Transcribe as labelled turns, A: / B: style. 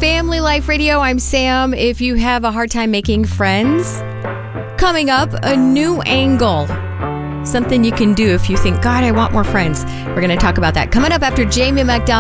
A: Family Life Radio. I'm Sam. If you have a hard time making friends, coming up, a new angle. Something you can do if you think, God, I want more friends. We're going to talk about that coming up after Jamie McDonald.